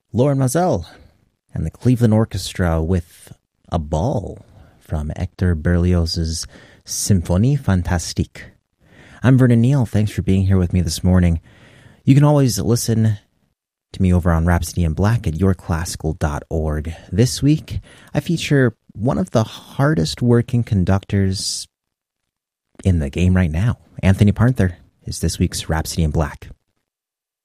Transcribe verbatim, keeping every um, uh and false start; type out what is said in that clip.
Lauren Mazel and the Cleveland Orchestra with A Ball from Hector Berlioz's Symphonie Fantastique. I'm Vernon Neal. Thanks for being here with me this morning. You can always listen to me over on Rhapsody in Black at your classical dot org. This week, I feature one of the hardest working conductors in the game right now. Anthony Parnther is this week's Rhapsody in Black.